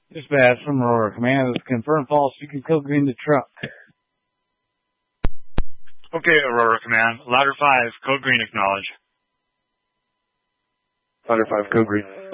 Dispatch from Aurora Command. This is confirmed false. You can Code Green the truck. Okay, Aurora Command. Ladder 5, Code Green acknowledge. Ladder 5, Code Green.